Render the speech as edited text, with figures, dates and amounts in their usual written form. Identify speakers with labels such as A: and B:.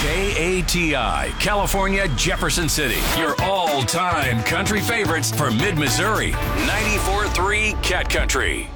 A: KATI, California, Jefferson City. Your all-time country favorites for mid-Missouri. 94.3 Cat Country.